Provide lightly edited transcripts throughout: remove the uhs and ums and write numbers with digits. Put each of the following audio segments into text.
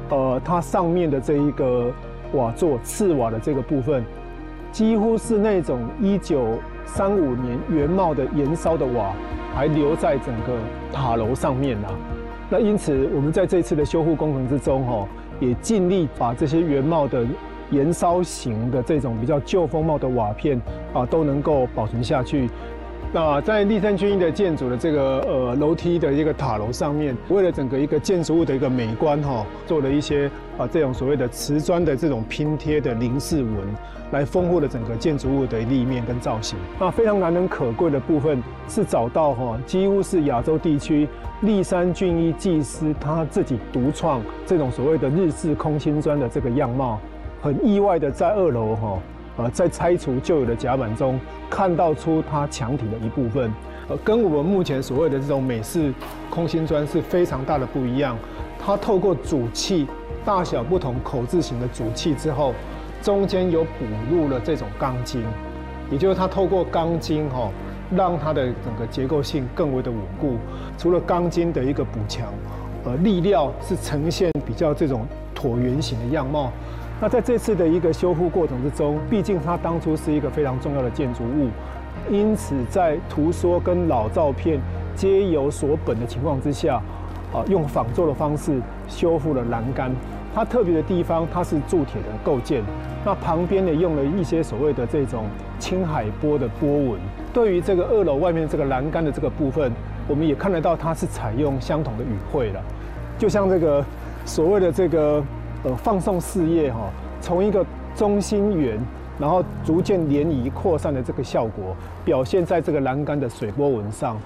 它上面的这一个瓦座赤瓦的这个部分，几乎是那种1935年原貌的岩烧的瓦，还留在整个塔楼上面啊。那因此，我们在这次的修复工程之中，也尽力把这些原貌的岩烧型的这种比较旧风貌的瓦片都能够保存下去。那在立山军医的建筑的这个楼梯的一个塔楼上面，为了整个一个建筑物的一个美观做了一些这种所谓的瓷砖的这种拼贴的菱饰纹，来丰富了整个建筑物的立面跟造型。那非常难能可贵的部分是找到几乎是亚洲地区立山军医技师他自己独创这种所谓的日式空心砖的这个样貌，很意外的在2楼在拆除旧有的甲板中看到出它墙体的一部分，跟我们目前所谓的这种美式空心砖是非常大的不一样。它透过主器大小不同口字形的主器之后，中间有补入了这种钢筋，也就是它透过钢筋让它的整个结构性更为的稳固。除了钢筋的一个补强，立料是呈现比较这种椭圆形的样貌。那在这次的一个修复过程之中，毕竟它当初是一个非常重要的建筑物，因此在图说跟老照片皆有所本的情况之下，用仿做的方式修复了栏杆。它特别的地方，它是铸铁的构件，那旁边呢用了一些所谓的这种青海波的波纹。对于这个2楼外面这个栏杆的这个部分，我们也看得到它是采用相同的语汇了，就像这个所谓的这个放送事业从一个中心圆，然后逐渐涟漪扩散的这个效果，表现在这个栏杆的水波纹上。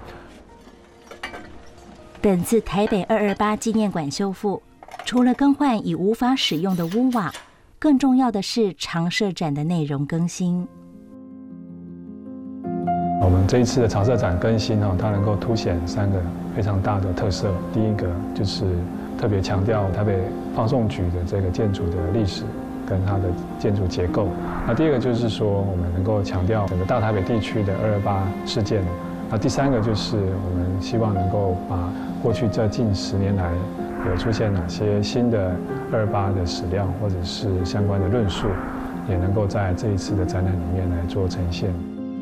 本次台北228纪念馆修复，除了更换已无法使用的屋瓦，更重要的是常设展的内容更新。 我们这一次的常设展更新它能够凸显3个非常大的特色。第一个就是特别强调台北放送局的这个建筑的历史跟它的建筑结构。那第二个就是说，我们能够强调整个大台北地区的228事件。那第3个就是我们希望能够把过去这近10年来有出现哪些新的228的史料或者是相关的论述，也能够在这一次的展览里面来做呈现。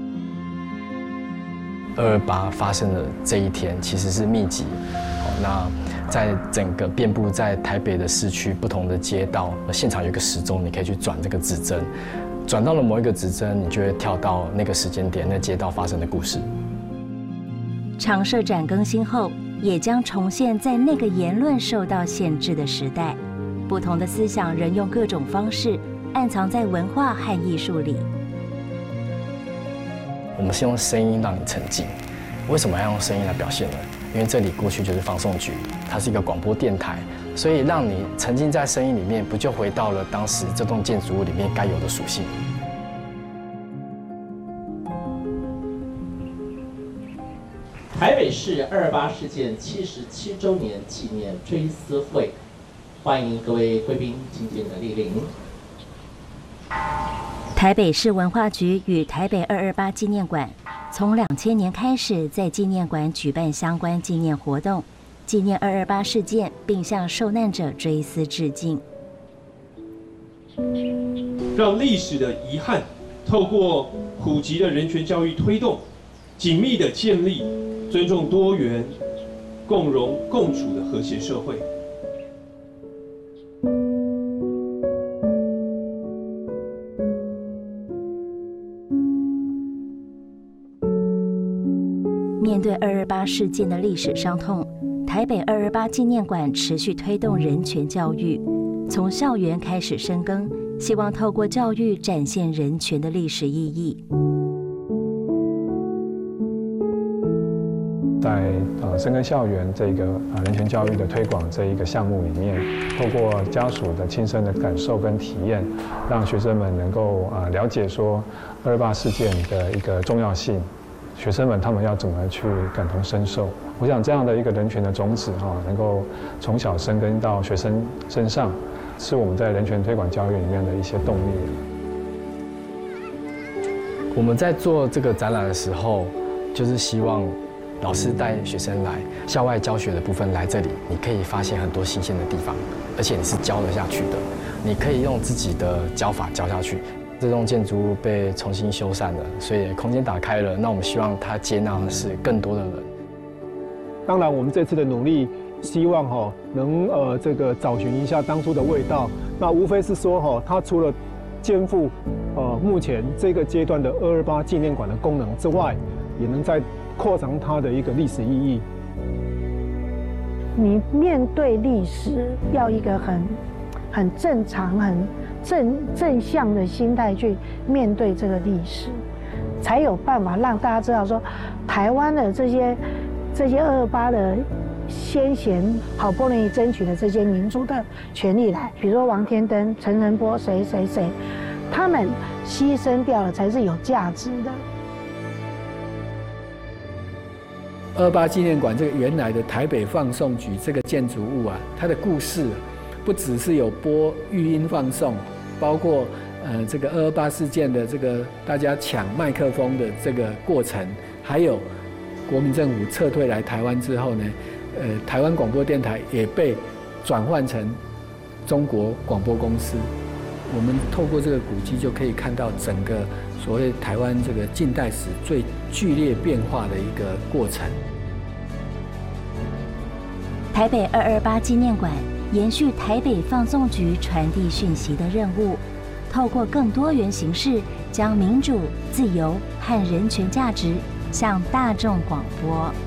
228发生的这一天其实是密集，那在整个遍布在台北的市区不同的街道，现场有一个时钟，你可以去转这个指针，转到了某一个指针，你就会跳到那个时间点，那街道发生的故事。 常设展更新后，也将重现在那个言论受到限制的时代，不同的思想仍用各种方式暗藏在文化和艺术里。 我们是用声音让你沉浸。为什么要用声音来表现呢？因为这里过去就是放送局，它是一个广播电台，所以让你沉浸在声音里面，不就回到了当时这栋建筑物里面该有的属性？ 台北市228事件77周年纪念追思会，欢迎各位贵宾敬敬的莅临。 台北市文化局与台北228纪念馆从2000年开始在纪念馆举办相关纪念活动，纪念228事件，并向受难者追思致敬。 让历史的遗憾透过普及的人权教育推动，紧密的建立尊重多元、共荣共处的和谐社会。 面对228事件的历史伤痛，台北228纪念馆持续推动人权教育，从校园开始深耕，希望透过教育展现人权的历史意义。 在深耕校园这个人权教育的推广这一个项目里面，透过家属的亲身的感受跟体验，让学生们能够了解说228事件的一个重要性，学生们他们要怎么去感同身受。我想这样的一个人权的种子能够从小生根到学生身上，是我们在人权推广教育里面的一些动力。 我们在做这个展览的时候，就是希望老师带学生来校外教学的部分来这里，你可以发现很多新鲜的地方，而且你是教得下去的，你可以用自己的教法教下去。这栋建筑物被重新修缮了，所以空间打开了。那我们希望它接纳的是更多的人。 当然，我们这次的努力，希望能这个找寻一下当初的味道。那无非是说它除了肩负目前这个阶段的228纪念馆的功能之外，也能再扩张它的一个历史意义。 你面对历史，要一个很正常、很正向的心态去面对这个历史，才有办法让大家知道说，台湾的这些228的先贤好不容易争取的这些民主的权利来，比如说王天登、陈澄波谁，他们牺牲掉了才是有价值的。 228纪念馆这个原来的台北放送局这个建筑物啊，它的故事不只是有播育音放送，包括这个228事件的这个大家抢麦克风的这个过程，还有国民政府撤退来台湾之后呢，台湾广播电台也被转换成中国广播公司。我们透过这个古迹就可以看到整个所谓台湾这个近代史最剧烈变化的一个过程。 台北228纪念馆延续台北放送局传递讯息的任务，透过更多元形式，将民主、自由和人权价值向大众广播。